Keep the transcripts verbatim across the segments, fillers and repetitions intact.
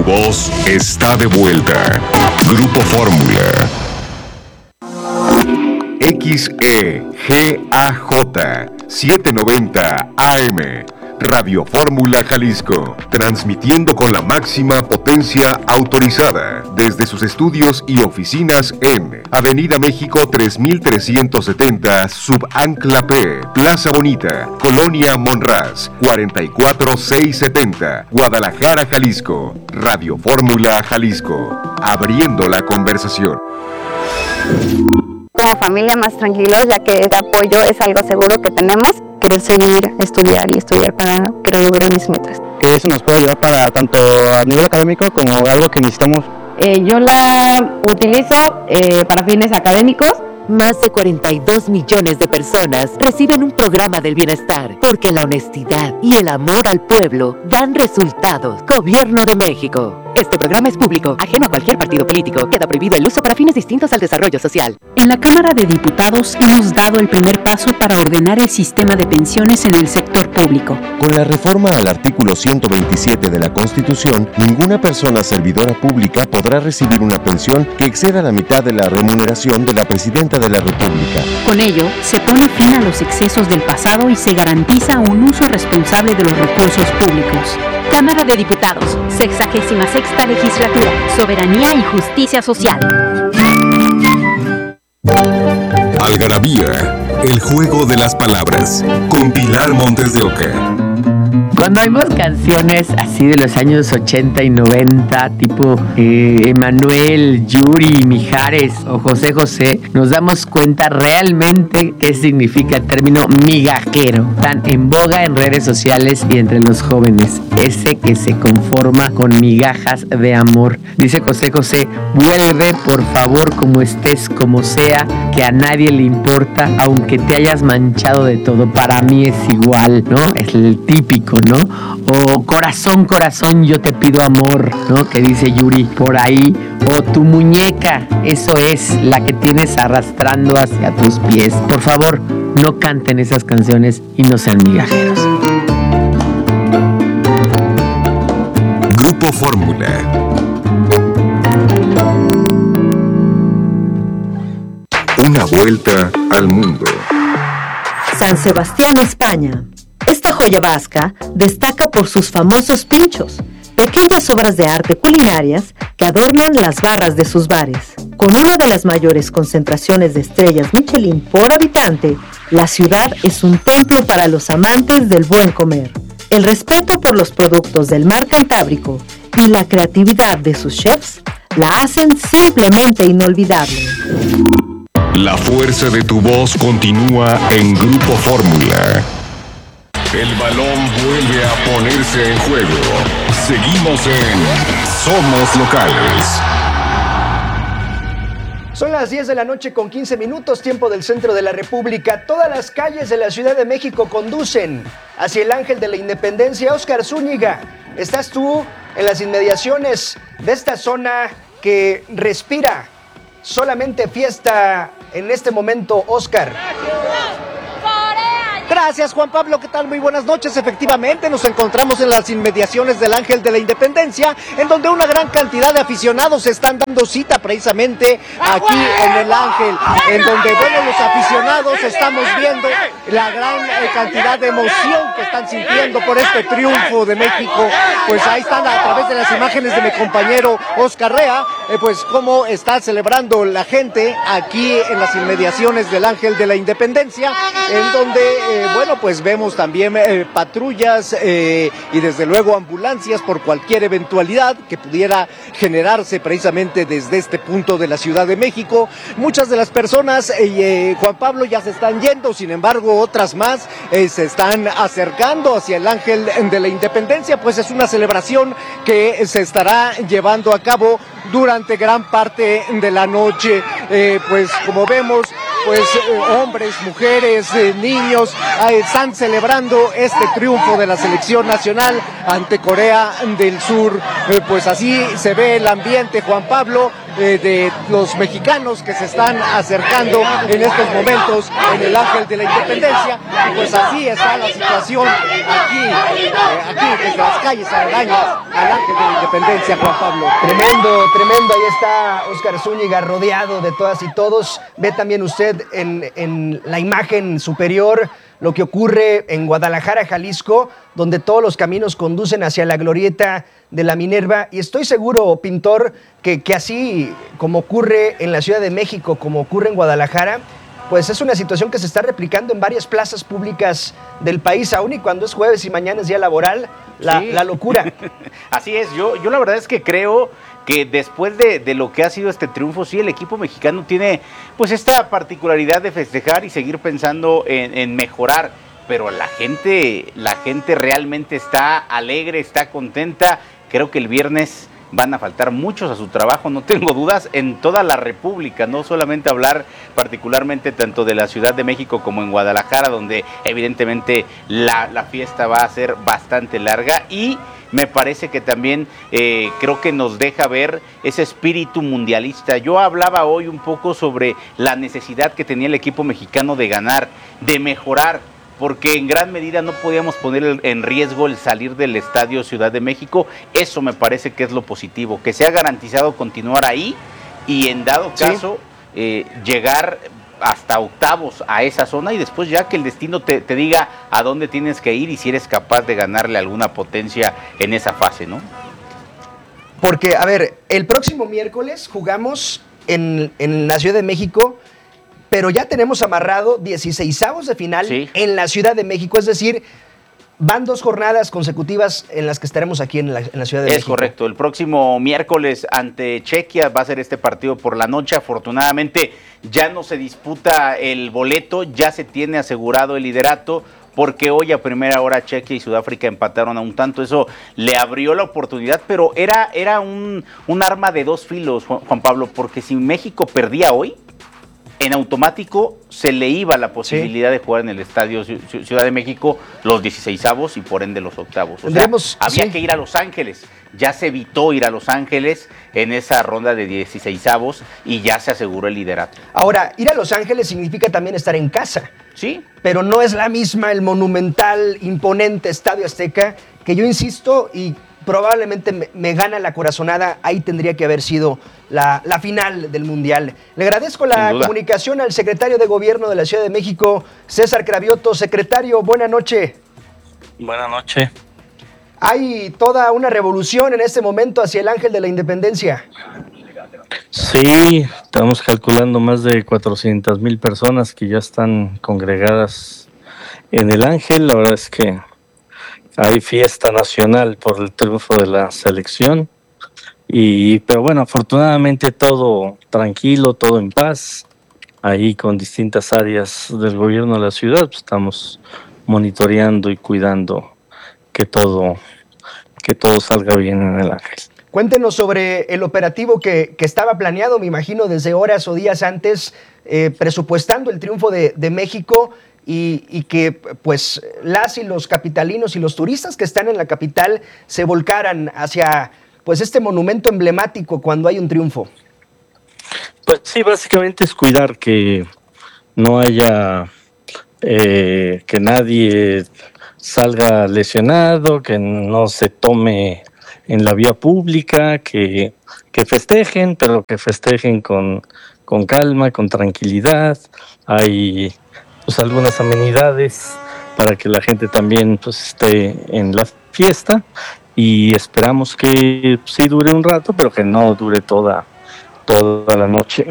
voz está de vuelta. Grupo Fórmula. X E G A J setecientos noventa A M. Radio Fórmula Jalisco, transmitiendo con la máxima potencia autorizada desde sus estudios y oficinas en Avenida México tres mil trescientos setenta, Subancla P, Plaza Bonita, Colonia Monraz, cuarenta y cuatro mil seiscientos setenta, Guadalajara, Jalisco. Radio Fórmula Jalisco, abriendo la conversación. Como familia más tranquilos, ya que el apoyo es algo seguro que tenemos. Querer seguir, estudiar y estudiar para querer lograr mis metas. Que eso nos puede ayudar para tanto a nivel académico como algo que necesitamos. Eh, yo la utilizo eh, para fines académicos. Más de cuarenta y dos millones de personas reciben un programa del bienestar, porque la honestidad y el amor al pueblo dan resultados. Gobierno de México. Este programa es público, ajeno a cualquier partido político. Queda prohibido el uso para fines distintos al desarrollo social. En la Cámara de Diputados hemos dado el primer paso para ordenar el sistema de pensiones en el sector público. Con la reforma al artículo ciento veintisiete de la Constitución, ninguna persona servidora pública podrá recibir una pensión que exceda la mitad de la remuneración de la Presidenta de la República. Con ello, se pone fin a los excesos del pasado y se garantiza un uso responsable de los recursos públicos. Cámara de Diputados, sexagésima sexta legislatura, soberanía y justicia social. Algarabía, el juego de las palabras, con Pilar Montes de Oca. Cuando oímos canciones así de los años ochenta y noventa, tipo eh, Emanuel, Yuri, Mijares o José José, nos damos cuenta realmente qué significa el término migajero, tan en boga en redes sociales y entre los jóvenes, ese que se conforma con migajas de amor. Dice José José: vuelve por favor como estés, como sea, que a nadie le importa, aunque te hayas manchado de todo, para mí es igual, ¿no? Es el típico, ¿no? O corazón, corazón, yo te pido amor, ¿no? Que dice Yuri por ahí. O tu muñeca, eso es la que tienes arrastrando hacia tus pies. Por favor, no canten esas canciones y no sean migajeros. Grupo Fórmula. Una vuelta al mundo. San Sebastián, España. Esta joya vasca destaca por sus famosos pinchos, pequeñas obras de arte culinarias que adornan las barras de sus bares. Con una de las mayores concentraciones de estrellas Michelin por habitante, la ciudad es un templo para los amantes del buen comer. El respeto por los productos del mar Cantábrico y la creatividad de sus chefs la hacen simplemente inolvidable. La fuerza de tu voz continúa en Grupo Fórmula. El balón vuelve a ponerse en juego. Seguimos en Somos Locales. Son las diez de la noche con quince minutos, tiempo del centro de la República. Todas las calles de la Ciudad de México conducen hacia el Ángel de la Independencia. Óscar Zúñiga, estás tú en las inmediaciones de esta zona que respira solamente fiesta en este momento, Óscar. Gracias, Juan Pablo, ¿qué tal? Muy buenas noches. Efectivamente, nos encontramos en las inmediaciones del Ángel de la Independencia, en donde una gran cantidad de aficionados se están dando cita precisamente aquí en el Ángel, en donde, bueno, los aficionados estamos viendo la gran eh, cantidad de emoción que están sintiendo por este triunfo de México. Pues ahí están a través de las imágenes de mi compañero Oscar Rea, eh, pues cómo está celebrando la gente aquí en las inmediaciones del Ángel de la Independencia, en donde... Eh, Eh, bueno, pues vemos también eh, patrullas eh, y desde luego ambulancias por cualquier eventualidad que pudiera generarse precisamente desde este punto de la Ciudad de México. Muchas de las personas, eh, eh, Juan Pablo, ya se están yendo, sin embargo otras más eh, se están acercando hacia el Ángel de la Independencia, pues es una celebración que se estará llevando a cabo durante gran parte de la noche. Eh, pues como vemos, pues eh, hombres, mujeres, eh, niños eh, están celebrando este triunfo de la selección nacional ante Corea del Sur. Eh, pues así se ve el ambiente, Juan Pablo, eh, de los mexicanos que se están acercando en estos momentos en el Ángel de la Independencia. Y pues así está la situación aquí, eh, aquí desde las calles aledañas al Ángel de la Independencia, Juan Pablo. Tremendo, tremendo, ahí está Óscar Zúñiga rodeado de todas y todos. Ve también usted en, en la imagen superior lo que ocurre en Guadalajara, Jalisco, donde todos los caminos conducen hacia la glorieta de la Minerva, y estoy seguro, Pintor, que, que así como ocurre en la Ciudad de México, como ocurre en Guadalajara, pues es una situación que se está replicando en varias plazas públicas del país, aún y cuando es jueves y mañana es día laboral, la, sí. la locura. Así es, yo, yo la verdad es que creo que después de, de lo que ha sido este triunfo, sí, el equipo mexicano tiene pues esta particularidad de festejar y seguir pensando en, en mejorar, pero la gente, la gente realmente está alegre, está contenta. Creo que el viernes van a faltar muchos a su trabajo, no tengo dudas, en toda la República, no solamente hablar particularmente tanto de la Ciudad de México como en Guadalajara, donde evidentemente la, la fiesta va a ser bastante larga, y me parece que también eh, creo que nos deja ver ese espíritu mundialista. Yo hablaba hoy un poco sobre la necesidad que tenía el equipo mexicano de ganar, de mejorar, porque en gran medida no podíamos poner en riesgo el salir del Estadio Ciudad de México. Eso me parece que es lo positivo, que se ha garantizado continuar ahí y en dado caso sí. eh, llegar hasta octavos a esa zona, y después ya que el destino te, te diga a dónde tienes que ir y si eres capaz de ganarle alguna potencia en esa fase, ¿no? Porque, a ver, el próximo miércoles jugamos en, en la Ciudad de México, pero ya tenemos amarrado dieciseisavos de final sí. en la Ciudad de México, es decir, van dos jornadas consecutivas en las que estaremos aquí en la, en la Ciudad de es México. Es correcto, el próximo miércoles ante Chequia va a ser este partido por la noche. Afortunadamente ya no se disputa el boleto, ya se tiene asegurado el liderato, porque hoy a primera hora Chequia y Sudáfrica empataron a un tanto. Eso le abrió la oportunidad, pero era, era un, un arma de dos filos, Juan Pablo, porque si México perdía hoy, en automático se le iba la posibilidad sí. de jugar en el Estadio Ciudad de México los dieciseisavos y por ende los octavos. O sea, había sí. que ir a Los Ángeles. Ya se evitó ir a Los Ángeles en esa ronda de dieciseisavos y ya se aseguró el liderato. Ahora, ir a Los Ángeles significa también estar en casa. Sí. Pero no es la misma el monumental, imponente Estadio Azteca, que yo insisto y probablemente me, me gana la corazonada, ahí tendría que haber sido la, la final del Mundial. Le agradezco la comunicación al secretario de Gobierno de la Ciudad de México, César Cravioto. Secretario, buena noche. Buena noche. Hay toda una revolución en este momento hacia el Ángel de la Independencia. Sí, estamos calculando más de cuatrocientas mil personas que ya están congregadas en el Ángel. La verdad es que hay fiesta nacional por el triunfo de la selección, y pero bueno, afortunadamente todo tranquilo, todo en paz, ahí con distintas áreas del gobierno de la ciudad, pues estamos monitoreando y cuidando que todo, que todo salga bien en el Ángel. Cuéntenos sobre el operativo que, que estaba planeado, me imagino, desde horas o días antes, eh, presupuestando el triunfo de, de México, y, y que pues las y los capitalinos y los turistas que están en la capital se volcaran hacia pues este monumento emblemático cuando hay un triunfo. Pues sí, básicamente es cuidar que no haya, eh, que nadie salga lesionado, que no se tome en la vía pública, que, que festejen, pero que festejen con, con calma, con tranquilidad. Hay pues algunas amenidades para que la gente también pues esté en la fiesta, y esperamos que sí dure un rato, pero que no dure toda, toda la noche.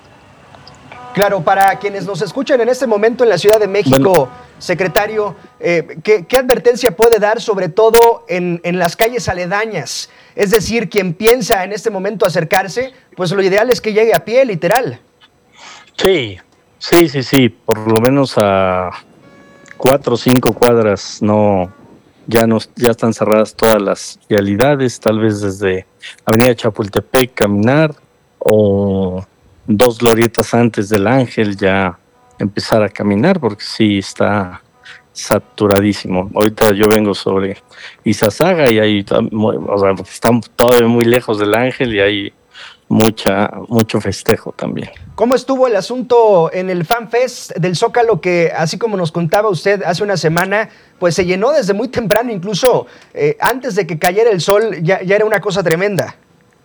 Claro, para quienes nos escuchan en este momento en la Ciudad de México, bueno, secretario, eh, ¿qué, ¿qué advertencia puede dar sobre todo en, en las calles aledañas? Es decir, quien piensa en este momento acercarse, pues lo ideal es que llegue a pie, literal. Sí, sí, sí, sí, por lo menos a cuatro o cinco cuadras no, ya, no, ya están cerradas todas las vialidades, tal vez desde Avenida Chapultepec caminar, o dos glorietas antes del Ángel ya empezar a caminar, porque sí está saturadísimo. Ahorita yo vengo sobre Izazaga y ahí, o sea, estamos todavía muy lejos del Ángel y hay mucha, mucho festejo también. ¿Cómo estuvo el asunto en el Fan Fest del Zócalo que, así como nos contaba usted hace una semana, pues se llenó desde muy temprano, incluso eh, antes de que cayera el sol, ya, ya era una cosa tremenda?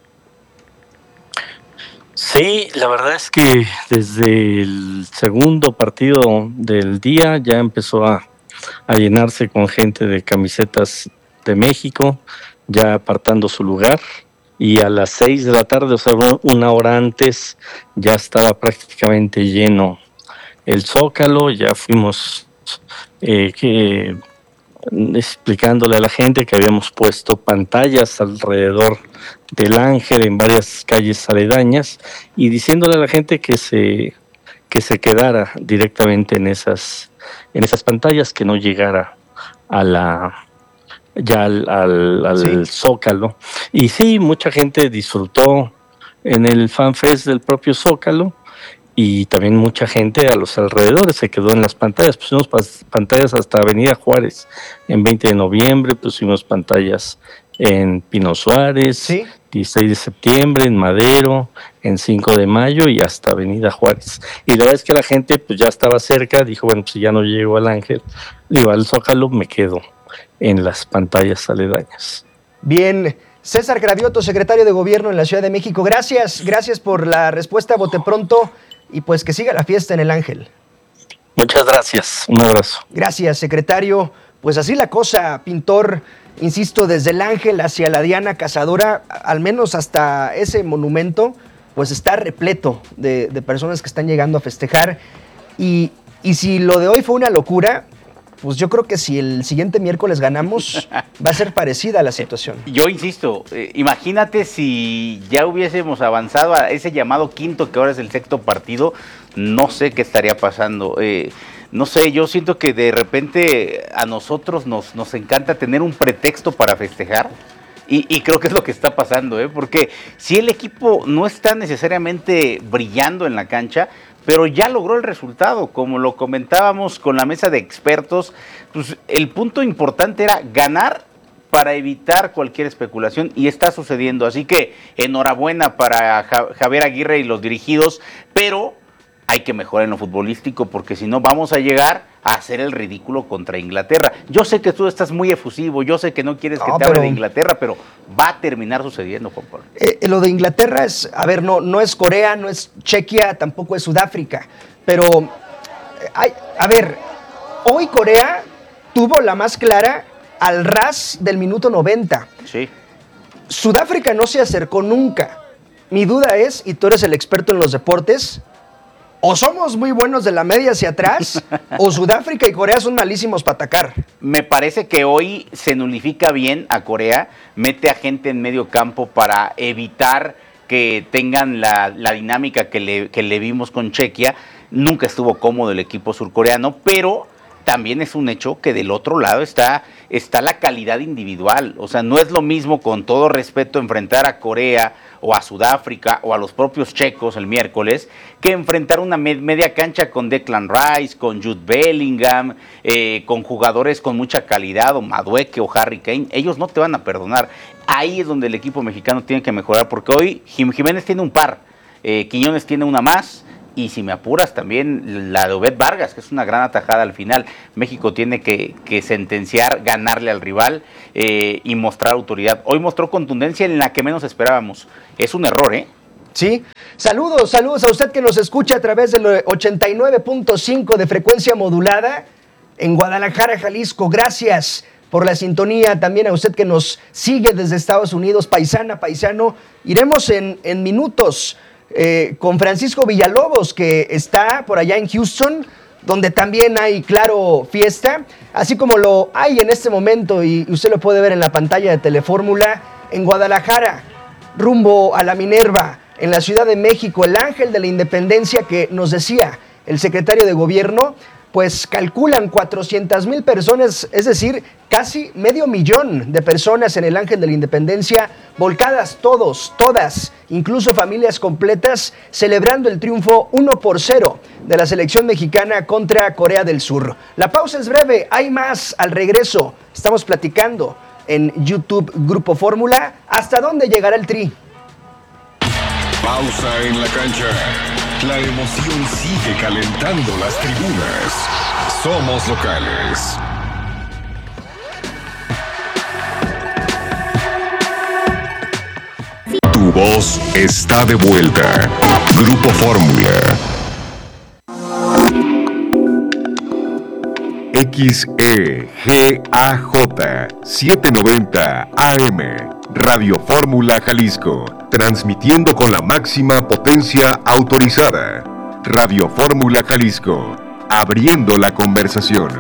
Sí, la verdad es que desde el segundo partido del día ya empezó a, a llenarse con gente de camisetas de México, ya apartando su lugar. Y a las seis de la tarde, o sea, una hora antes, ya estaba prácticamente lleno el Zócalo. Ya fuimos eh, que, explicándole a la gente que habíamos puesto pantallas alrededor del Ángel en varias calles aledañas y diciéndole a la gente que se, que se quedara directamente en esas, en esas pantallas, que no llegara a la... ya al, al, al sí. Zócalo. Y sí, mucha gente disfrutó en el Fan Fest del propio Zócalo y también mucha gente a los alrededores se quedó en las pantallas. Pusimos pantallas hasta Avenida Juárez en veinte de noviembre, pusimos pantallas en Pino Suárez, ¿sí? dieciséis de septiembre, en Madero, en cinco de mayo y hasta Avenida Juárez. Y la verdad es que la gente pues ya estaba cerca, dijo, bueno, pues si ya no llego al Ángel, digo, al Zócalo, me quedo en las pantallas aledañas. Bien, César Gravioto, secretario de Gobierno en la Ciudad de México, gracias, gracias por la respuesta, bote pronto, y pues que siga la fiesta en el Ángel. Muchas gracias, un abrazo. Gracias, secretario. Pues así la cosa, Pintor, insisto, desde el Ángel hacia la Diana Cazadora, al menos hasta ese monumento, pues está repleto de, de personas que están llegando a festejar, y, y si lo de hoy fue una locura, pues yo creo que si el siguiente miércoles ganamos, va a ser parecida la situación. Yo insisto, eh, imagínate si ya hubiésemos avanzado a ese llamado quinto, que ahora es el sexto partido, no sé qué estaría pasando. Eh, no sé, yo siento que de repente a nosotros nos, nos encanta tener un pretexto para festejar. Y, y creo que es lo que está pasando, ¿eh? Porque si el equipo no está necesariamente brillando en la cancha, pero ya logró el resultado, como lo comentábamos con la mesa de expertos, pues el punto importante era ganar para evitar cualquier especulación, y está sucediendo. Así que enhorabuena para Javier Aguirre y los dirigidos, pero hay que mejorar en lo futbolístico, porque si no vamos a llegar a hacer el ridículo contra Inglaterra. Yo sé que tú estás muy efusivo, yo sé que no quieres que no, te hable de Inglaterra, pero va a terminar sucediendo, Juan Pablo. Eh, lo de Inglaterra es, a ver, no, no es Corea, no es Chequia, tampoco es Sudáfrica, pero, eh, hay, a ver, hoy Corea tuvo la más clara al ras del minuto noventa. Sí. Sudáfrica no se acercó nunca. Mi duda es, y tú eres el experto en los deportes, o somos muy buenos de la media hacia atrás, o Sudáfrica y Corea son malísimos para atacar. Me parece que hoy se nulifica bien a Corea, mete a gente en medio campo para evitar que tengan la, la dinámica que le, que le vimos con Chequia. Nunca estuvo cómodo el equipo surcoreano, pero también es un hecho que del otro lado está, está la calidad individual. O sea, no es lo mismo, con todo respeto, enfrentar a Corea o a Sudáfrica o a los propios checos el miércoles, que enfrentar una med- media cancha con Declan Rice, con Jude Bellingham, eh, con jugadores con mucha calidad, o Madueke o Harry Kane. Ellos no te van a perdonar. Ahí es donde el equipo mexicano tiene que mejorar, porque hoy Jim Jiménez tiene un par, eh, Quiñones tiene una más, y si me apuras también la de Obed Vargas, que es una gran atajada al final. México tiene que, que sentenciar, ganarle al rival eh, y mostrar autoridad. Hoy mostró contundencia en la que menos esperábamos. Es un error, ¿eh? Sí. Saludos, saludos a usted que nos escucha a través del ochenta y nueve punto cinco de frecuencia modulada en Guadalajara, Jalisco. Gracias por la sintonía. También a usted que nos sigue desde Estados Unidos, paisana, paisano. Iremos en, en minutos Eh, con Francisco Villalobos, que está por allá en Houston, donde también hay, claro, fiesta, así como lo hay en este momento, y usted lo puede ver en la pantalla de Telefórmula, en Guadalajara, rumbo a la Minerva, en la Ciudad de México, el Ángel de la Independencia, que nos decía el secretario de Gobierno, pues calculan cuatrocientas mil personas, es decir, casi medio millón de personas en el Ángel de la Independencia, volcadas todos, todas, incluso familias completas, celebrando el triunfo uno por cero de la selección mexicana contra Corea del Sur. La pausa es breve, hay más al regreso. Estamos platicando en YouTube Grupo Fórmula. ¿Hasta dónde llegará el Tri? pausa en la cancha. La emoción sigue calentando las tribunas. Somos locales. Tu voz está de vuelta. Grupo Fórmula. X E G A J setecientos noventa A M, Radio Fórmula Jalisco, transmitiendo con la máxima potencia autorizada. Radio Fórmula Jalisco, abriendo la conversación.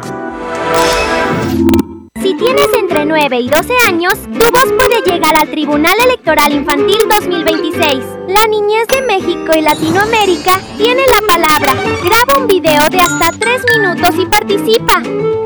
Si tienes entre nueve y doce años, tu voz puede llegar al Tribunal Electoral Infantil dos mil veintiséis. La niñez de México y Latinoamérica tiene la palabra. Graba un video de hasta tres minutos y participa.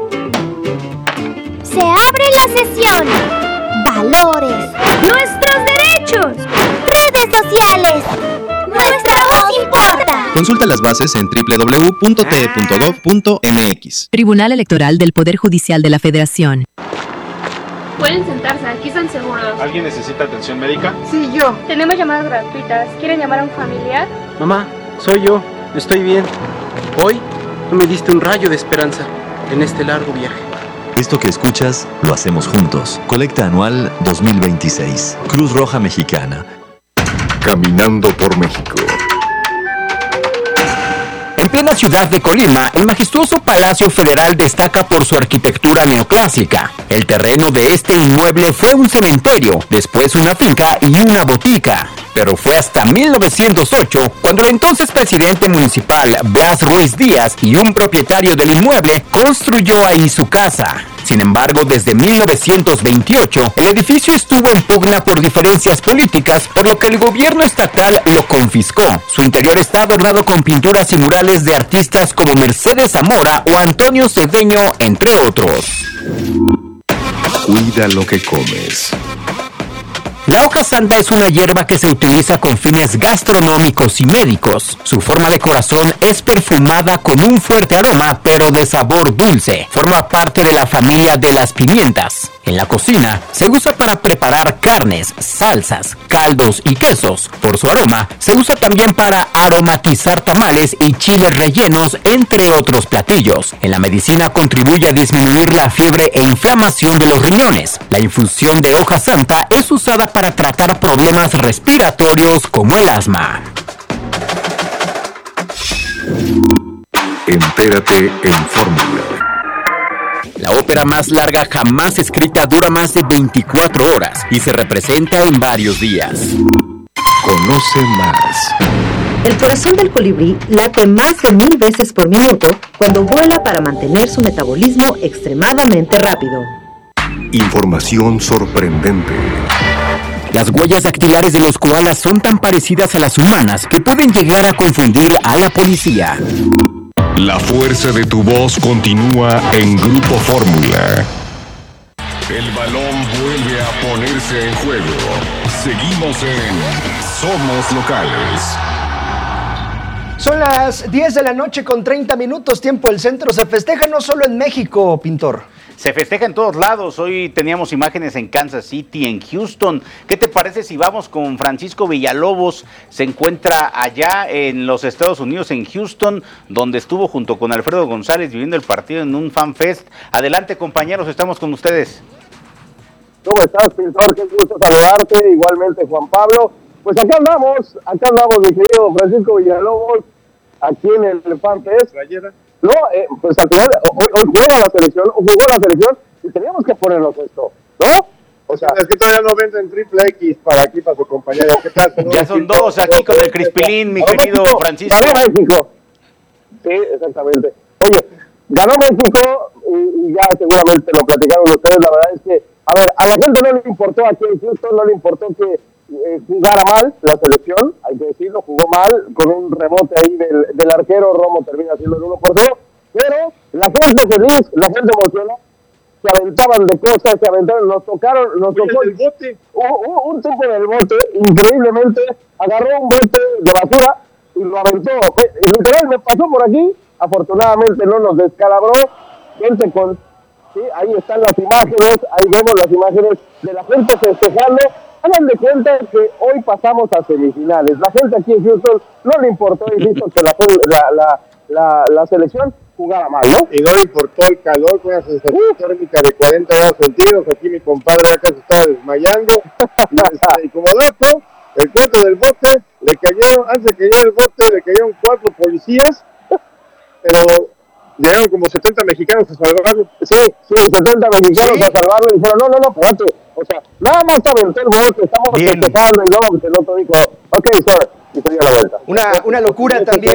Se abre la sesión. Valores. Nuestros derechos. Redes sociales. Nuestra voz importa. Consulta las bases en doble u doble u doble u punto t e punto gov punto m x. Tribunal Electoral del Poder Judicial de la Federación. Pueden sentarse, aquí están seguros. ¿Alguien necesita atención médica? Sí, yo. Tenemos llamadas gratuitas. ¿Quieren llamar a un familiar? Mamá, soy yo. Estoy bien. Hoy tú me diste un rayo de esperanza en este largo viaje. Esto que escuchas, lo hacemos juntos. Colecta anual dos mil veintiséis. Cruz Roja Mexicana. Caminando por México. En plena ciudad de Colima, el majestuoso Palacio Federal destaca por su arquitectura neoclásica. El terreno de este inmueble fue un cementerio, después una finca y una botica. Pero fue hasta mil novecientos ocho cuando el entonces presidente municipal Blas Ruiz Díaz y un propietario del inmueble construyó ahí su casa. Sin embargo, desde mil novecientos veintiocho, el edificio estuvo en pugna por diferencias políticas, por lo que el gobierno estatal lo confiscó. Su interior está adornado con pinturas y murales de artistas como Mercedes Zamora o Antonio Cedeño, entre otros. Cuida lo que comes. La hoja santa es una hierba que se utiliza con fines gastronómicos y médicos. Su forma de corazón es perfumada con un fuerte aroma, pero de sabor dulce. Forma parte de la familia de las pimientas. En la cocina se usa para preparar carnes, salsas, caldos y quesos. Por su aroma, se usa también para aromatizar tamales y chiles rellenos, entre otros platillos. En la medicina contribuye a disminuir la fiebre e inflamación de los riñones. La infusión de hoja santa es usada para tratar problemas respiratorios como el asma. Entérate en Fórmula. La ópera más larga jamás escrita dura más de veinticuatro horas y se representa en varios días. Conoce más. El corazón del colibrí late más de mil veces por minuto cuando vuela para mantener su metabolismo extremadamente rápido. Información sorprendente. Las huellas dactilares de los koalas son tan parecidas a las humanas que pueden llegar a confundir a la policía. La fuerza de tu voz continúa en Grupo Fórmula. El balón vuelve a ponerse en juego. Seguimos en Somos Locales. Son las diez de la noche con treinta minutos, tiempo del centro. Se festeja no solo en México, Pintor. Se festeja en todos lados. Hoy teníamos imágenes en Kansas City, en Houston. ¿Qué te parece si vamos con Francisco Villalobos? Se encuentra allá en los Estados Unidos, en Houston, donde estuvo junto con Alfredo González viviendo el partido en un fan fest. Adelante, compañeros, estamos con ustedes. ¿Cómo estás, Pintor? Qué gusto saludarte. Igualmente, Juan Pablo. Pues acá andamos, acá andamos, mi querido Francisco Villalobos, aquí en el fan fest. No, eh, pues al final, hoy, hoy juega la selección, jugó la selección y teníamos que ponernos esto, ¿no? O sea, es que todavía no venden triple X para aquí, para su compañera. ¿Qué tal? Ya son dos aquí con el Crispilín, mi querido Francisco. Ganó México. Sí, exactamente. Oye, ganó México y, y ya seguramente lo platicaron ustedes. La verdad es que, a ver, a la gente no le importó aquí en Houston, no le importó que eh, jugara mal la selección, hay que decirlo, jugó mal, con un rebote ahí del, del arquero. Romo termina haciendo el uno por cero, pero la gente feliz, la gente emocionada, se aventaban de cosas, se aventaron, nos tocaron, nos tocó el bote. Un, un tipo del bote, increíblemente, agarró un bote de basura y lo aventó. Literal, me pasó por aquí, afortunadamente no nos descalabró. Gente con, sí, ahí están las imágenes, ahí vemos las imágenes de la gente festejando, Hagan de cuenta que hoy pasamos a semifinales. La gente aquí en Houston no le importó, insisto, que la, la, la, la, la selección jugaba mal, ¿no? Y no le importó el calor con una sensación uh. térmica de cuarenta grados centígrados. Aquí mi compadre acá se estaba desmayando. y, este, y como dato, el cuarto del bote, le cayeron, antes de que llegara el bote, le cayeron cuatro policías, pero llegaron como setenta mexicanos a salvarlo. Sí, sí, setenta mexicanos ¿Sí? a salvarlo y dijeron, no, no, no, espérate. O sea, nada más te aventó el bote, estamos festejando y luego que el otro dijo, ok, sir, y se dio la vuelta. Una, una locura también.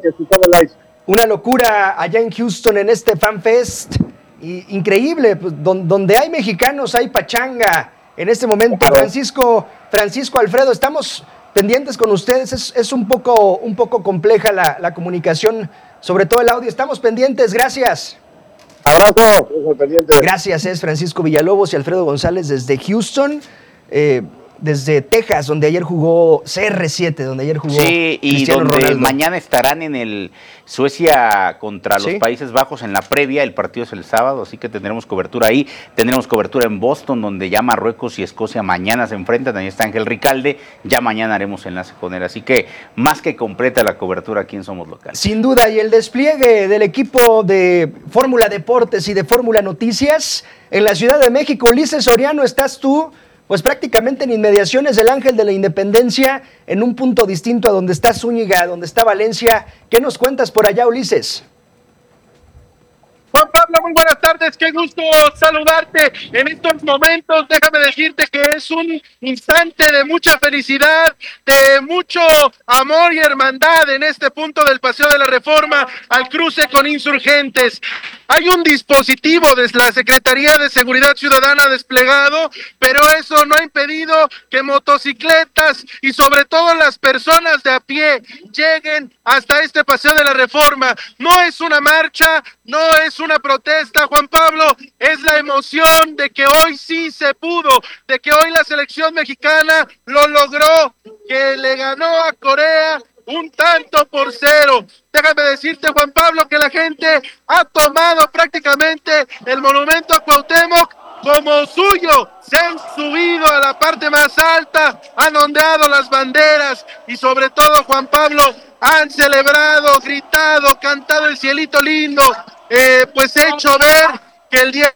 Una locura allá en Houston en este Fan Fest. Y, increíble, pues, don, donde hay mexicanos hay pachanga. En este momento, Francisco, Francisco Alfredo, estamos pendientes con ustedes. Es, es un poco, un poco compleja la, la comunicación, sobre todo el audio. Estamos pendientes, gracias. Abrazo, pendientes. Gracias, es Francisco Villalobos y Alfredo González desde Houston. Eh, desde Texas, donde ayer jugó C R siete, donde ayer jugó Sí, y Cristiano donde Ronaldo. Mañana estarán en el Suecia contra los ¿Sí? Países Bajos en la previa, el partido es el sábado, así que tendremos cobertura ahí, tendremos cobertura en Boston, donde ya Marruecos y Escocia mañana se enfrentan, ahí está Ángel Ricalde, ya mañana haremos enlace con él, así que más que completa la cobertura aquí en Somos Locales. Sin duda, y el despliegue del equipo de Fórmula Deportes y de Fórmula Noticias en la Ciudad de México. Ulises Soriano, estás tú pues prácticamente en inmediaciones del Ángel de la Independencia, en un punto distinto a donde está Zúñiga, donde está Valencia. ¿Qué nos cuentas por allá, Ulises? Juan Pablo, muy buenas tardes, qué gusto saludarte en estos momentos. Déjame decirte que es un instante de mucha felicidad, de mucho amor y hermandad en este punto del Paseo de la Reforma al cruce con Insurgentes. Hay un dispositivo de la Secretaría de Seguridad Ciudadana desplegado, pero eso no ha impedido que motocicletas y sobre todo las personas de a pie lleguen hasta este Paseo de la Reforma. No es una marcha, no es una protesta, Juan Pablo, es la emoción de que hoy sí se pudo, de que hoy la selección mexicana lo logró, que le ganó a Corea un tanto por cero. Déjame decirte, Juan Pablo, que la gente ha tomado prácticamente el monumento a Cuauhtémoc como suyo. Se han subido a la parte más alta, han ondeado las banderas y sobre todo, Juan Pablo, han celebrado, gritado, cantado el cielito lindo, eh, pues hecho ver que el día...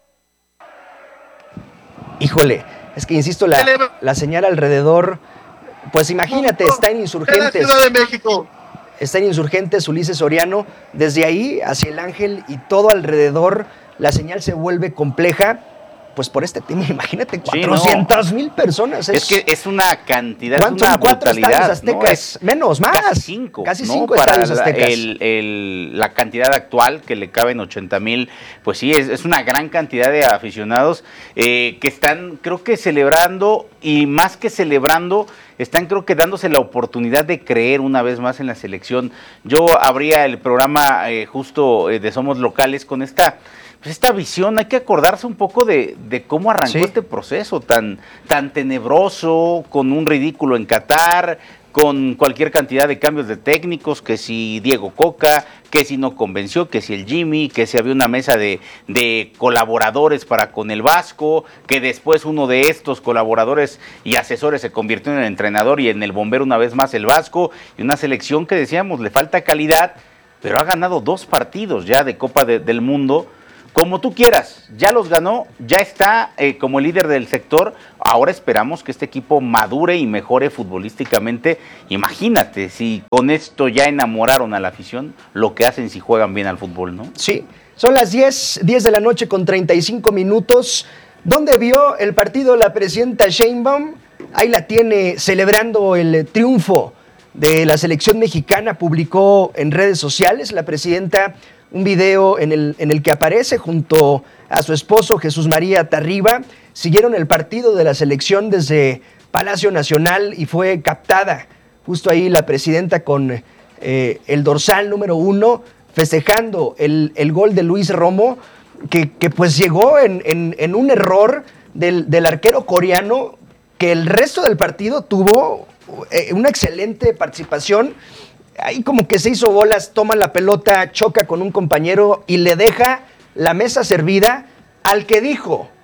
Híjole, es que insisto, la, la señal alrededor, pues imagínate, está en Insurgentes. De la Ciudad de México. Está en Insurgentes, Ulises Soriano, desde ahí hacia el Ángel y todo alrededor, la señal se vuelve compleja. Pues por este tema, imagínate, cuatrocientas mil sí, no. personas. Es, es que es una cantidad, es una cuatro brutalidad. Aztecas, ¿no? Es menos, más. Casi cinco. Casi ¿no? cinco Para estadios aztecas. La, el, el, la cantidad actual, que le caben ochenta mil, pues sí, es, es una gran cantidad de aficionados eh, que están, creo que celebrando, y más que celebrando, están creo que dándose la oportunidad de creer una vez más en la selección. Yo abría el programa eh, justo eh, de Somos Locales con esta... Pues esta visión, hay que acordarse un poco de, de cómo arrancó sí. este proceso tan, tan tenebroso, con un ridículo en Qatar, con cualquier cantidad de cambios de técnicos, que si Diego Coca, que si no convenció, que si el Jimmy, que si había una mesa de, de colaboradores para con el Vasco, que después uno de estos colaboradores y asesores se convirtió en el entrenador y en el bombero una vez más el Vasco, y una selección que decíamos le falta calidad, pero ha ganado dos partidos ya de Copa de, del Mundo. Como tú quieras, ya los ganó, ya está eh, como líder del sector. Ahora esperamos que este equipo madure y mejore futbolísticamente. Imagínate, si con esto ya enamoraron a la afición, lo que hacen si juegan bien al fútbol, ¿no? Sí, son las diez, diez de la noche con treinta y cinco minutos. ¿Dónde vio el partido la presidenta Sheinbaum? Ahí la tiene celebrando el triunfo de la selección mexicana. Publicó en redes sociales la presidenta un video en el, en el que aparece junto a su esposo Jesús María Tarriba. Siguieron el partido de la selección desde Palacio Nacional y fue captada justo ahí la presidenta con eh, el dorsal número uno, festejando el, el gol de Luis Romo, que, que pues llegó en, en, en un error del, del arquero coreano, que el resto del partido tuvo eh, una excelente participación. Ahí como que se hizo bolas, toma la pelota, choca con un compañero y le deja la mesa servida al que dijo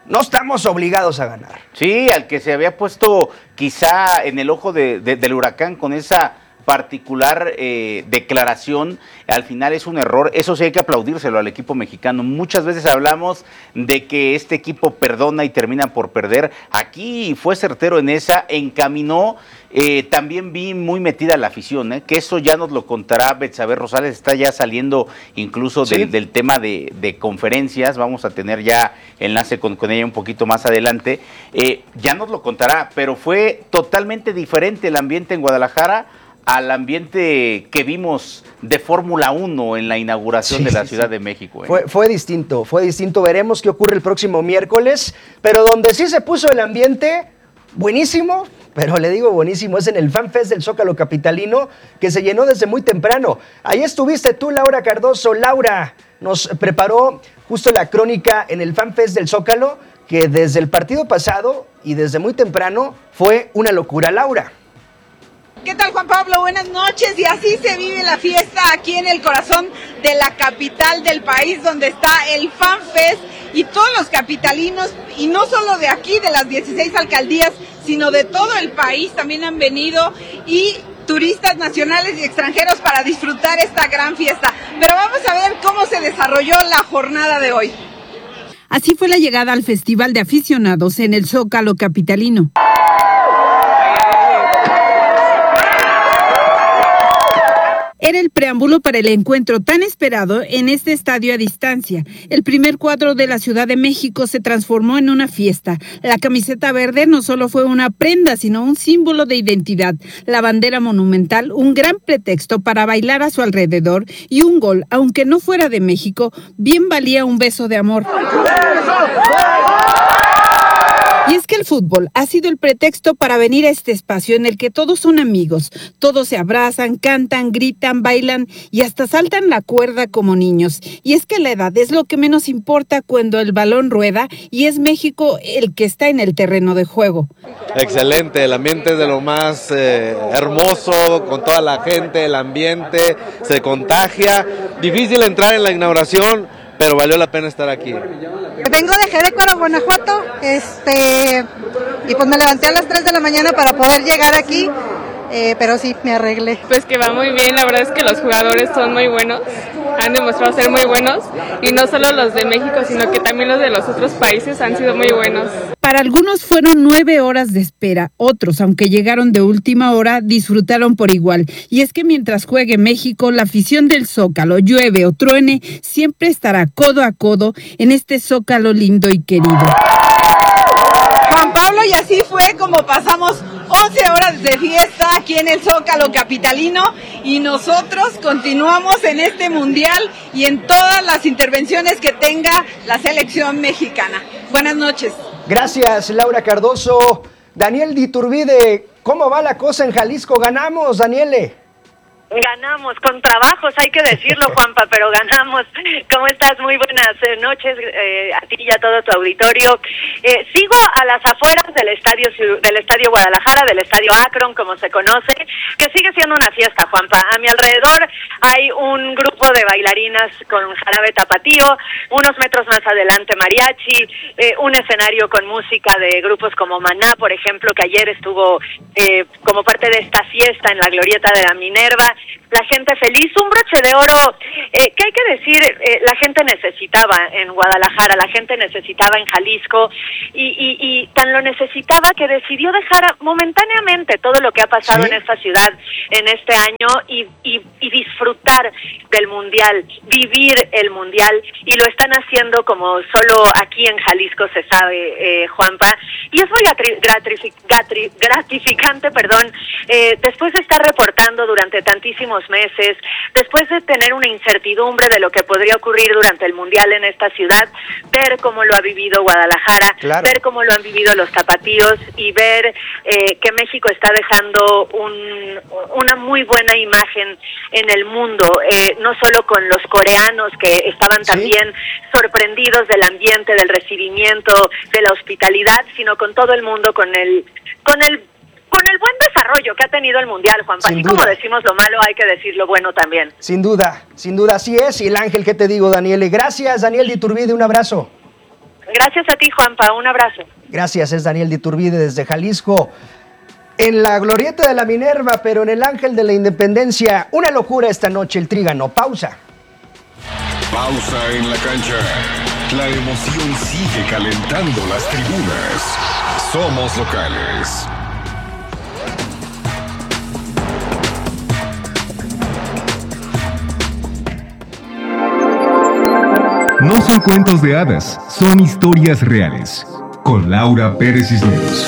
no estamos obligados a ganar. Sí, al que se había puesto quizá en el ojo de, de, del huracán con esa particular eh, declaración, al final es un error. Eso sí hay que aplaudírselo al equipo mexicano. Muchas veces hablamos de que este equipo perdona y termina por perder. Aquí fue certero en esa, encaminó. Eh, también vi muy metida la afición, ¿eh? Que eso ya nos lo contará Betsabe Rosales, está ya saliendo incluso del, sí. del tema de, de conferencias, vamos a tener ya enlace con, con ella un poquito más adelante, eh, ya nos lo contará, pero fue totalmente diferente el ambiente en Guadalajara al ambiente que vimos de Fórmula uno en la inauguración sí, de la sí, Ciudad sí. de México. ¿eh? Fue, fue distinto, fue distinto, veremos qué ocurre el próximo miércoles, pero donde sí se puso el ambiente buenísimo, pero le digo buenísimo, es en el FanFest del Zócalo capitalino, que se llenó desde muy temprano. Ahí estuviste tú, Laura Cardoso. Laura nos preparó justo la crónica en el FanFest del Zócalo, que desde el partido pasado y desde muy temprano fue una locura. Laura. ¿Qué tal, Juan Pablo? Buenas noches. Y así se vive la fiesta aquí en el corazón de la capital del país, donde está el FanFest, y todos los capitalinos, y no solo de aquí, de las dieciséis alcaldías, sino de todo el país, también han venido, y turistas nacionales y extranjeros para disfrutar esta gran fiesta. Pero vamos a ver cómo se desarrolló la jornada de hoy. Así fue la llegada al Festival de Aficionados en el Zócalo capitalino. Era el preámbulo para el encuentro tan esperado en este estadio a distancia. El primer cuadro de la Ciudad de México se transformó en una fiesta. La camiseta verde no solo fue una prenda, sino un símbolo de identidad. La bandera monumental, un gran pretexto para bailar a su alrededor, y un gol, aunque no fuera de México, bien valía un beso de amor. Y es que el fútbol ha sido el pretexto para venir a este espacio en el que todos son amigos, todos se abrazan, cantan, gritan, bailan y hasta saltan la cuerda como niños. Y es que la edad es lo que menos importa cuando el balón rueda y es México el que está en el terreno de juego. Excelente, el ambiente es de lo más eh, hermoso, con toda la gente, el ambiente se contagia. Difícil entrar en la inauguración, pero valió la pena estar aquí. Vengo de Jerecuaro, Guanajuato, este, y pues me levanté a las tres de la mañana para poder llegar aquí, eh, pero sí, me arreglé. Pues que va muy bien, la verdad es que los jugadores son muy buenos, han demostrado ser muy buenos, y no solo los de México, sino que también los de los otros países han sido muy buenos. Para algunos fueron nueve horas de espera, otros, aunque llegaron de última hora, disfrutaron por igual. Y es que mientras juegue México, la afición del Zócalo, llueve o truene, siempre estará codo a codo en este Zócalo lindo y querido. Juan Pablo, y así fue como pasamos once horas de fiesta aquí en el Zócalo capitalino, y nosotros continuamos en este mundial y en todas las intervenciones que tenga la selección mexicana. Buenas noches. Gracias, Laura Cardoso. Daniel Diturbide, ¿cómo va la cosa en Jalisco? ¿Ganamos, Daniele? Ganamos, con trabajos, hay que decirlo, Juanpa, pero ganamos. ¿Cómo estás? Muy buenas noches eh, a ti y a todo tu auditorio. Eh, sigo a las afueras del estadio del estadio Guadalajara, del estadio Akron, como se conoce, que sigue siendo una fiesta, Juanpa. A mi alrededor hay un grupo de bailarinas con jarabe tapatío, unos metros más adelante mariachi, eh, un escenario con música de grupos como Maná, por ejemplo, que ayer estuvo eh, como parte de esta fiesta en la glorieta de la Minerva. La gente feliz, un broche de oro, eh, que hay que decir, eh, la gente necesitaba en Guadalajara, la gente necesitaba en Jalisco, y, y, y tan lo necesitaba que decidió dejar momentáneamente todo lo que ha pasado ¿Sí? en esta ciudad en este año y, y, y disfrutar del Mundial, vivir el Mundial, y lo están haciendo como solo aquí en Jalisco se sabe, eh, Juanpa, y es muy gratific gratific gratificante, perdón, eh, después de estar reportando durante tantísimos meses, después de tener una incertidumbre de lo que podría ocurrir durante el Mundial en esta ciudad, ver cómo lo ha vivido Guadalajara, claro. ver cómo lo han vivido los tapatíos y ver eh, que México está dejando un, una muy buena imagen en el mundo, eh, no solo con los coreanos que estaban ¿Sí? también sorprendidos del ambiente, del recibimiento, de la hospitalidad, sino con todo el mundo, con el, con el con el buen desarrollo que ha tenido el Mundial, Juanpa. Así como decimos lo malo, hay que decir lo bueno también. Sin duda, sin duda, así es. Y el ángel, ¿qué te digo, Daniele? Gracias, Daniel Diturbide, un abrazo. Gracias a ti, Juanpa, un abrazo. Gracias, es Daniel de Iturbide desde Jalisco. En la glorieta de la Minerva, pero en el Ángel de la Independencia, una locura esta noche el Trígano. Pausa. Pausa en la cancha. La emoción sigue calentando las tribunas. Somos locales. No son cuentos de hadas, son historias reales. Con Laura Pérez Cisneros.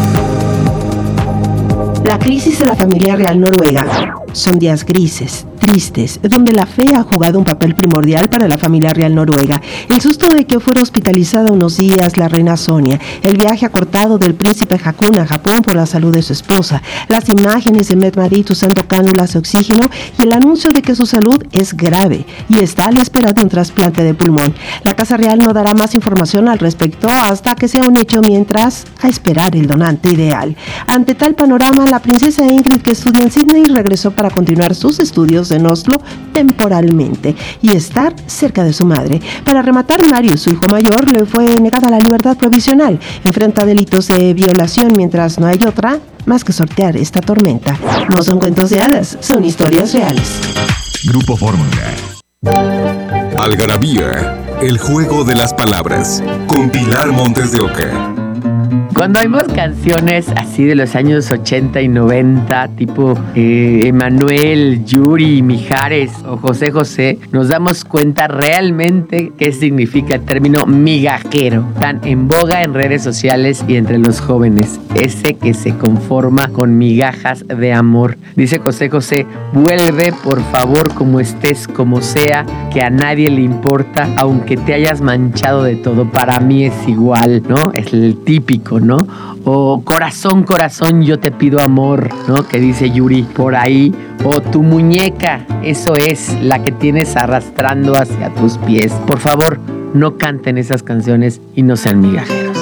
La crisis de la familia real noruega son días grises, tristes, donde la fe ha jugado un papel primordial para la familia real noruega. El susto de que fuera hospitalizada unos días la reina Sonia, el viaje acortado del príncipe Haakon a Japón por la salud de su esposa, las imágenes de Mette-Marit usando cánulas de oxígeno y el anuncio de que su salud es grave y está a la espera de un trasplante de pulmón. La Casa Real no dará más información al respecto hasta que sea un hecho, mientras a esperar el donante ideal. Ante tal panorama, la princesa Ingrid, que estudia en Sydney, regresó para continuar sus estudios en Oslo temporalmente y estar cerca de su madre. Para rematar, Marius, su hijo mayor, le fue negada la libertad provisional. Enfrenta delitos de violación, mientras no hay otra más que sortear esta tormenta. No son cuentos de hadas, son historias reales. Grupo Fórmula. Algarabía, el juego de las palabras, con Pilar Montes de Oca. Cuando oímos canciones así de los años ochenta y noventa, tipo eh, Emanuel, Yuri, Mijares o José José, nos damos cuenta realmente qué significa el término migajero, tan en boga en redes sociales y entre los jóvenes, ese que se conforma con migajas de amor. Dice José José: vuelve por favor como estés, como sea, que a nadie le importa, aunque te hayas manchado de todo, para mí es igual, ¿no? Es el típico, ¿no? O corazón, corazón, yo te pido amor, ¿no? Que dice Yuri por ahí. O tu muñeca, eso es, la que tienes arrastrando hacia tus pies. Por favor, no canten esas canciones y no sean migajeros.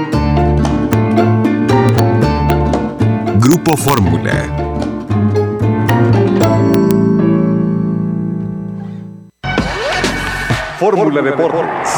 Grupo Fórmula. Fórmula Deportes.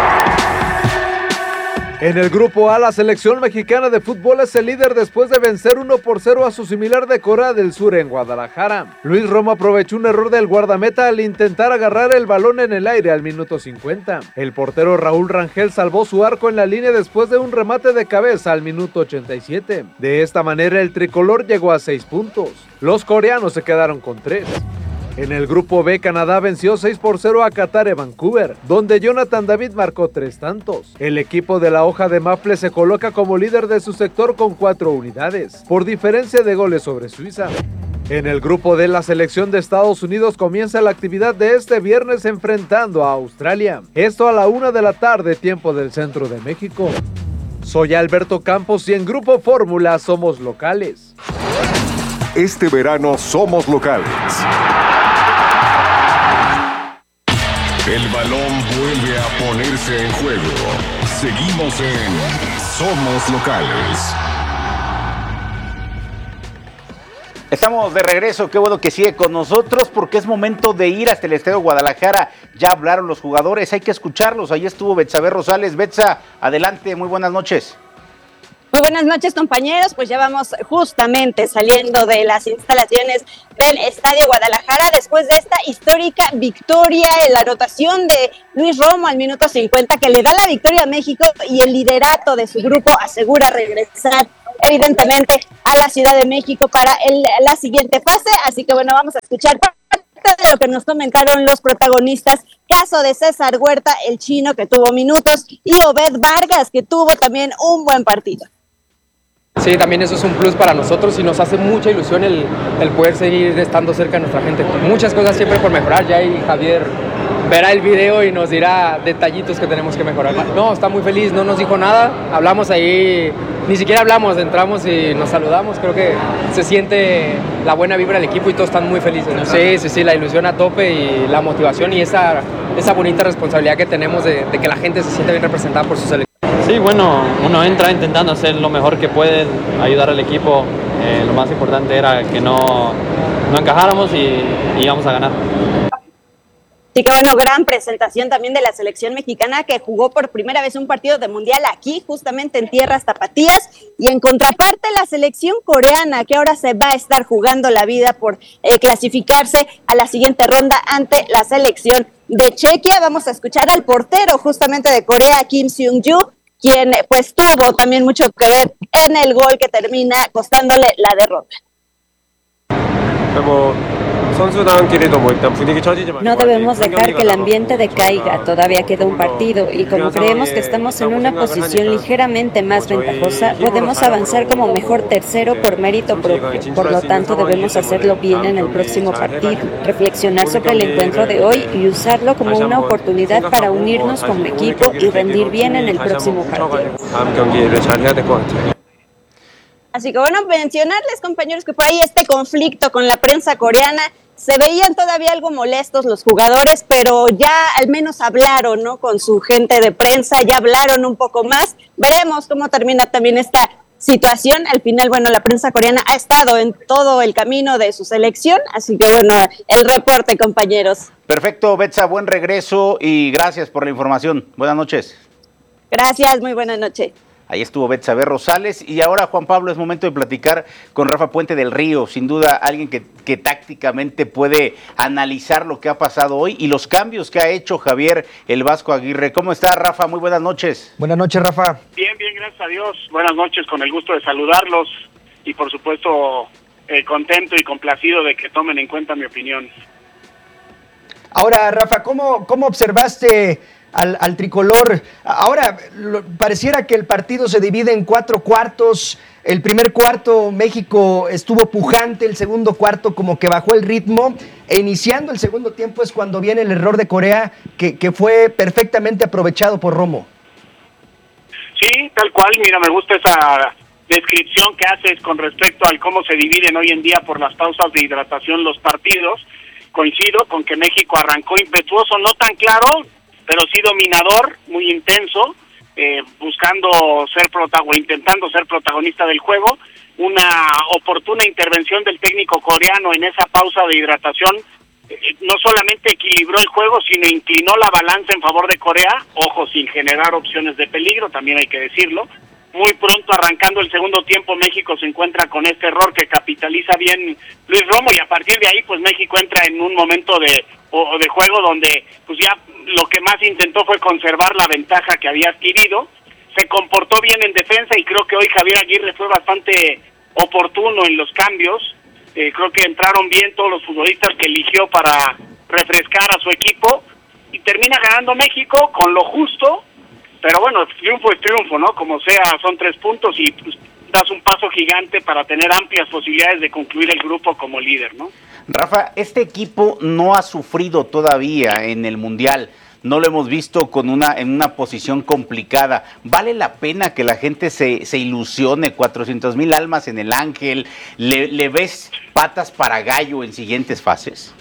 En el grupo A, la selección mexicana de fútbol es el líder después de vencer uno por cero a su similar de Corea del Sur en Guadalajara. Luis Romo aprovechó un error del guardameta al intentar agarrar el balón en el aire al minuto cincuenta. El portero Raúl Rangel salvó su arco en la línea después de un remate de cabeza al minuto ochenta y siete. De esta manera el tricolor llegó a seis puntos. Los coreanos se quedaron con tres. En el grupo B, Canadá venció seis por cero a Qatar en Vancouver, donde Jonathan David marcó tres tantos. El equipo de la hoja de Maple se coloca como líder de su sector con cuatro unidades, por diferencia de goles sobre Suiza. En el grupo D, la selección de Estados Unidos comienza la actividad de este viernes enfrentando a Australia. Esto a la una de la tarde, tiempo del centro de México. Soy Alberto Campos y en Grupo Fórmula somos locales. Este verano somos locales. El balón vuelve a ponerse en juego. Seguimos en Somos Locales. Estamos de regreso, qué bueno que sigue con nosotros porque es momento de ir hasta el Estadio Guadalajara. Ya hablaron los jugadores, hay que escucharlos. Ahí estuvo Betsabe Rosales. Betsa, adelante, muy buenas noches. Muy buenas noches, compañeros. Pues ya vamos justamente saliendo de las instalaciones del Estadio Guadalajara después de esta histórica victoria en la anotación de Luis Romo al minuto cincuenta, que le da la victoria a México y el liderato de su grupo asegura regresar evidentemente a la Ciudad de México para el, la siguiente fase. Así que bueno, vamos a escuchar parte de lo que nos comentaron los protagonistas, caso de César Huerta, el chino, que tuvo minutos, y Obed Vargas, que tuvo también un buen partido. Sí, también eso es un plus para nosotros y nos hace mucha ilusión el, el poder seguir estando cerca de nuestra gente. Muchas cosas siempre por mejorar, ya ahí Javier verá el video y nos dirá detallitos que tenemos que mejorar. No, está muy feliz, no nos dijo nada, hablamos ahí, ni siquiera hablamos, entramos y nos saludamos. Creo que se siente la buena vibra del equipo y todos están muy felices, ¿no? Sí, sí, sí, la ilusión a tope y la motivación y esa, esa bonita responsabilidad que tenemos de, de que la gente se sienta bien representada por su selección. Sí, bueno, uno entra intentando hacer lo mejor que puede, ayudar al equipo. Eh, lo más importante era que no, no encajáramos y, y íbamos a ganar. Así que bueno, gran presentación también de la selección mexicana que jugó por primera vez un partido de mundial aquí, justamente en tierras tapatías, y en contraparte la selección coreana que ahora se va a estar jugando la vida por eh, clasificarse a la siguiente ronda ante la selección de Chequia. Vamos a escuchar al portero justamente de Corea, Kim Seung-ju, quien pues tuvo también mucho que ver en el gol que termina costándole la derrota. No debemos dejar que el ambiente decaiga, todavía queda un partido y como creemos que estamos en una posición ligeramente más ventajosa, podemos avanzar como mejor tercero por mérito propio. Por lo tanto, debemos hacerlo bien en el próximo partido, reflexionar sobre el encuentro de hoy y usarlo como una oportunidad para unirnos como equipo y rendir bien en el próximo partido. Así que bueno, mencionarles, compañeros, que por ahí este conflicto con la prensa coreana, se veían todavía algo molestos los jugadores, pero ya al menos hablaron, ¿no?, con su gente de prensa, ya hablaron un poco más. Veremos cómo termina también esta situación. Al final, bueno, la prensa coreana ha estado en todo el camino de su selección, así que bueno, el reporte, compañeros. Perfecto, Betsa, buen regreso y gracias por la información. Buenas noches. Gracias, muy buena noche. Ahí estuvo Betsa B. Rosales y ahora, Juan Pablo, es momento de platicar con Rafa Puente del Río, sin duda alguien que, que tácticamente puede analizar lo que ha pasado hoy y los cambios que ha hecho Javier el Vasco Aguirre. ¿Cómo está, Rafa? Muy buenas noches. Buenas noches, Rafa. Bien, bien, gracias a Dios. Buenas noches, con el gusto de saludarlos y por supuesto eh, contento y complacido de que tomen en cuenta mi opinión. Ahora, Rafa, ¿cómo, cómo observaste Al, al tricolor? Ahora lo, pareciera que el partido se divide en cuatro cuartos. El primer cuarto México estuvo pujante, el segundo cuarto como que bajó el ritmo, e iniciando el segundo tiempo es cuando viene el error de Corea que, que fue perfectamente aprovechado por Romo. Sí, tal cual. Mira, me gusta esa descripción que haces con respecto al cómo se dividen hoy en día por las pausas de hidratación los partidos. Coincido con que México arrancó impetuoso, no tan claro, pero sí dominador, muy intenso, eh, buscando ser protagonista, intentando ser protagonista del juego. Una oportuna intervención del técnico coreano en esa pausa de hidratación, eh, no solamente equilibró el juego, sino inclinó la balanza en favor de Corea, ojo, sin generar opciones de peligro, también hay que decirlo. Muy pronto, arrancando el segundo tiempo, México se encuentra con este error que capitaliza bien Luis Romo, y a partir de ahí, pues México entra en un momento de, o, de juego donde pues ya lo que más intentó fue conservar la ventaja que había adquirido. Se comportó bien en defensa y creo que hoy Javier Aguirre fue bastante oportuno en los cambios. Eh, creo que entraron bien todos los futbolistas que eligió para refrescar a su equipo y termina ganando México con lo justo. Pero bueno, triunfo es triunfo, ¿no? Como sea, son tres puntos y pues, das un paso gigante para tener amplias posibilidades de concluir el grupo como líder, ¿no? Rafa, este equipo no ha sufrido todavía en el Mundial. No lo hemos visto con una en una posición complicada. ¿Vale la pena que la gente se, se ilusione? cuatrocientas mil almas en el Ángel. ¿Le, ¿Le ves patas para gallo en siguientes fases?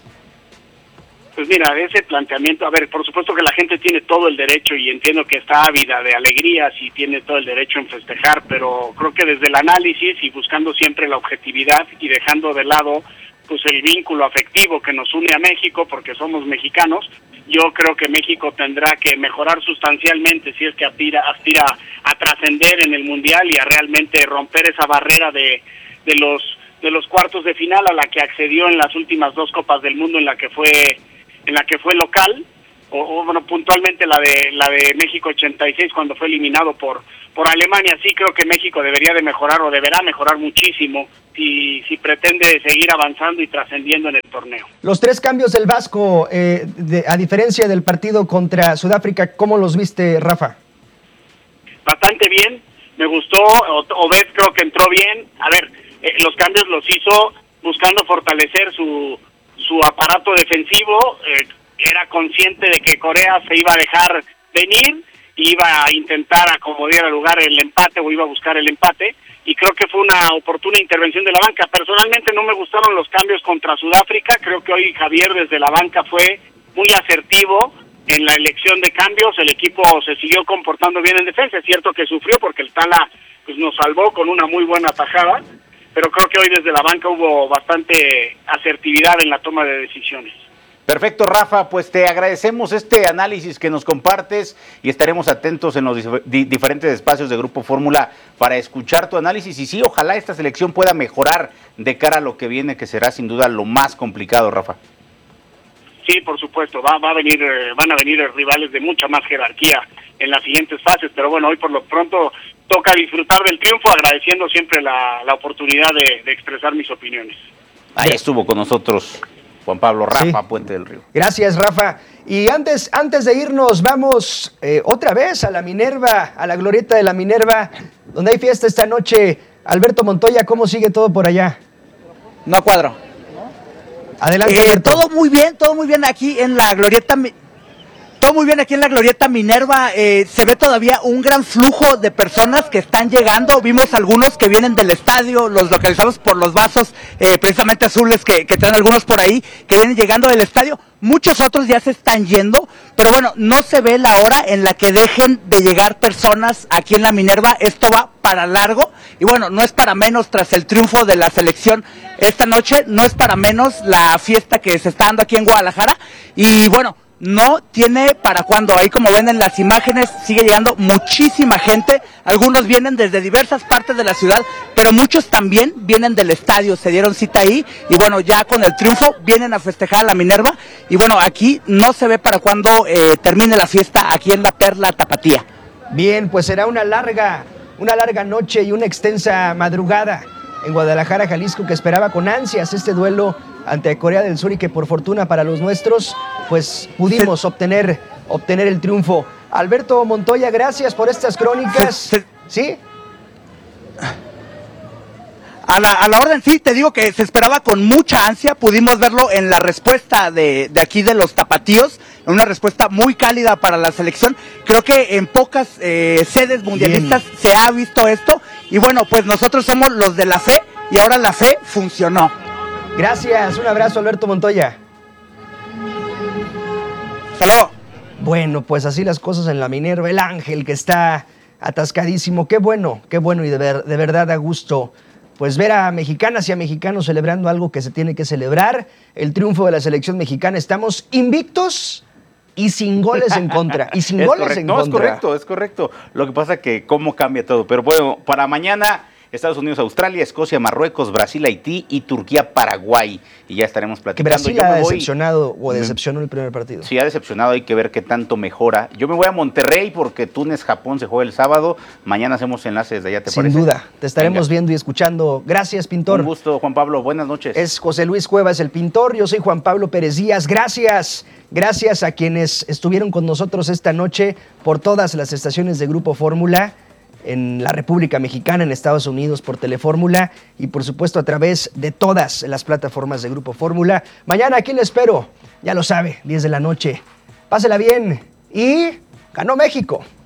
Pues mira, ese planteamiento, a ver, por supuesto que la gente tiene todo el derecho y entiendo que está ávida de alegrías y tiene todo el derecho en festejar, pero creo que desde el análisis y buscando siempre la objetividad y dejando de lado pues el vínculo afectivo que nos une a México porque somos mexicanos, yo creo que México tendrá que mejorar sustancialmente si es que aspira, aspira a trascender en el Mundial y a realmente romper esa barrera de, de los de los cuartos de final a la que accedió en las últimas dos Copas del Mundo en la que fue en la que fue local, o, o bueno, puntualmente la de la de México ochenta y seis cuando fue eliminado por por Alemania. Sí creo que México debería de mejorar o deberá mejorar muchísimo si si pretende seguir avanzando y trascendiendo en el torneo. Los tres cambios del Vasco, eh, de, a diferencia del partido contra Sudáfrica, ¿cómo los viste, Rafa? Bastante bien, me gustó. Obed creo que entró bien. A ver, eh, los cambios los hizo buscando fortalecer su su aparato defensivo. Eh, era consciente de que Corea se iba a dejar venir, iba a intentar acomodar al lugar el empate o iba a buscar el empate, y creo que fue una oportuna intervención de la banca. Personalmente no me gustaron los cambios contra Sudáfrica. Creo que hoy Javier desde la banca fue muy asertivo en la elección de cambios. El equipo se siguió comportando bien en defensa. Es cierto que sufrió porque el Tala pues nos salvó con una muy buena tajada, pero creo que hoy desde la banca hubo bastante asertividad en la toma de decisiones. Perfecto, Rafa, pues te agradecemos este análisis que nos compartes y estaremos atentos en los di- diferentes espacios de Grupo Fórmula para escuchar tu análisis y sí, ojalá esta selección pueda mejorar de cara a lo que viene, que será sin duda lo más complicado, Rafa. Sí, por supuesto, va, va a venir, eh, van a venir rivales de mucha más jerarquía en las siguientes fases, pero bueno, hoy por lo pronto toca disfrutar del triunfo, agradeciendo siempre la, la oportunidad de, de expresar mis opiniones. Ahí estuvo con nosotros Juan Pablo Rafa sí. Puente del Río. Gracias, Rafa. Y antes, antes de irnos, vamos eh, otra vez a la Minerva, a la glorieta de la Minerva, donde hay fiesta esta noche. Alberto Montoya, ¿cómo sigue todo por allá? No cuadro. Adelante. Eh, todo muy bien, todo muy bien aquí en la glorieta. Todo muy bien aquí en la glorieta Minerva. Eh, se ve todavía un gran flujo de personas que están llegando. Vimos algunos que vienen del estadio, los localizamos por los vasos eh, precisamente azules que, que traen algunos por ahí, que vienen llegando del estadio. Muchos otros ya se están yendo, pero bueno, no se ve la hora en la que dejen de llegar personas aquí en la Minerva. Esto va para largo y bueno, no es para menos tras el triunfo de la selección esta noche, no es para menos la fiesta que se está dando aquí en Guadalajara y bueno, no tiene para cuándo. Ahí como ven en las imágenes sigue llegando muchísima gente, algunos vienen desde diversas partes de la ciudad, pero muchos también vienen del estadio, se dieron cita ahí y bueno, ya con el triunfo vienen a festejar a la Minerva y bueno, aquí no se ve para cuándo eh, termine la fiesta aquí en la Perla Tapatía. Bien, pues será una larga, una larga noche y una extensa madrugada en Guadalajara, Jalisco, que esperaba con ansias este duelo ante Corea del Sur y que por fortuna para los nuestros, pues pudimos sí. obtener, obtener el triunfo. Alberto Montoya, gracias por estas crónicas. Sí. ¿Sí? A la, a la orden, sí, te digo que se esperaba con mucha ansia, pudimos verlo en la respuesta de, de aquí de los tapatíos, una respuesta muy cálida para la selección. Creo que en pocas eh, sedes mundialistas Bien. se ha visto esto y bueno, pues nosotros somos los de la fe y ahora la fe funcionó. Gracias, un abrazo Alberto Montoya. Hasta luego. Bueno, pues así las cosas en la Minerva, el Ángel que está atascadísimo, qué bueno, qué bueno y de, ver, de verdad da gusto pues ver a mexicanas y a mexicanos celebrando algo que se tiene que celebrar, el triunfo de la selección mexicana. Estamos invictos y sin goles en contra, y sin es goles correcto, en no, contra. No, es correcto, es correcto. Lo que pasa es que cómo cambia todo, pero bueno, para mañana Estados Unidos, Australia, Escocia, Marruecos, Brasil, Haití y Turquía, Paraguay. Y ya estaremos platicando. Que Brasil ha decepcionado o decepcionó el primer partido. Sí, ha decepcionado, hay que ver qué tanto mejora. Yo me voy a Monterrey porque Túnez, Japón se juega el sábado. Mañana hacemos enlaces de allá, ¿te Sin parece? Sin duda, te estaremos Venga. viendo y escuchando. Gracias, pintor. Un gusto, Juan Pablo, buenas noches. Es José Luis Cuevas, el pintor. Yo soy Juan Pablo Pérez Díaz. Gracias, gracias a quienes estuvieron con nosotros esta noche por todas las estaciones de Grupo Fórmula, en la República Mexicana, en Estados Unidos por Telefórmula y por supuesto a través de todas las plataformas de Grupo Fórmula. Mañana aquí le espero, ya lo sabe, diez de la noche. Pásela bien y ganó México.